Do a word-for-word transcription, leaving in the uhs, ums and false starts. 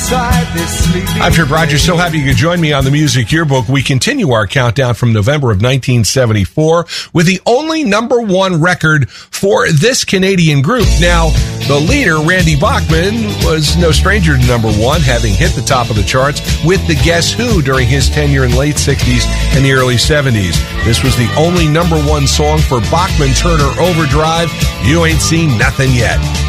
beside this sleeping I'm Trip Rogers. So happy you could join me on the Music Yearbook. We continue our countdown from November of nineteen seventy-four with the only number one record for this Canadian group. Now, the leader, Randy Bachman, was no stranger to number one, having hit the top of the charts with the Guess Who during his tenure in the late sixties and the early seventies. This was the only number one song for Bachman Turner Overdrive. You ain't seen nothing yet.